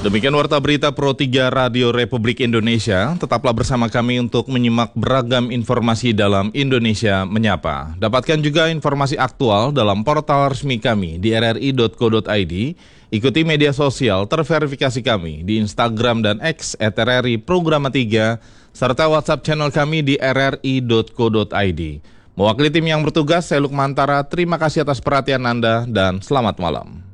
Demikian Warta Berita Pro 3 Radio Republik Indonesia. Tetaplah bersama kami untuk menyimak beragam informasi dalam Indonesia Menyapa. Dapatkan juga informasi aktual dalam portal resmi kami di rri.co.id. Ikuti media sosial terverifikasi kami di Instagram dan X @RRI Programa 3, serta WhatsApp channel kami di rri.co.id. Mewakili tim yang bertugas, saya Lukmantara. Terima kasih atas perhatian Anda dan selamat malam.